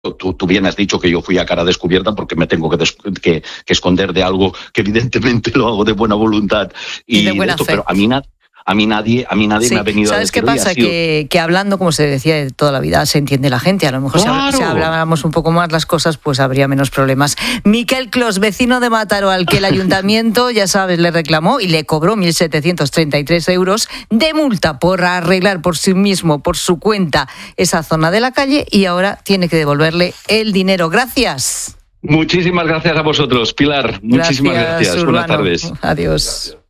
Tú bien has dicho que yo fui a cara descubierta porque me tengo que esconder de algo que evidentemente lo hago de buena voluntad y de buena fe. Pero a mí nadie sí. me ha venido a decir. ¿Sabes qué pasa? Que hablando, como se decía de toda la vida, se entiende la gente. A lo mejor claro. si habláramos un poco más las cosas, pues habría menos problemas. Miquel Clos, vecino de Mataró, al que el ayuntamiento, ya sabes, le reclamó y le cobró 1.733 euros de multa por arreglar por sí mismo, por su cuenta, esa zona de la calle, y ahora tiene que devolverle el dinero. Gracias. Muchísimas gracias a vosotros, Pilar. Muchísimas gracias. Urbano. Buenas tardes. Adiós.